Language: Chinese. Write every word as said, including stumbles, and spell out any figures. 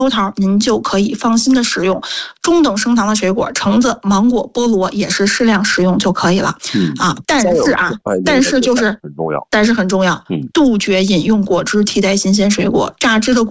桃您就可以放心的食用。中等升糖的水果，橙子、芒果、菠萝也是适量食用就可以了。嗯啊，但是啊，但是就是很重要， 但是很重要， 嗯， 杜绝饮用果汁替代新鲜水果，榨汁的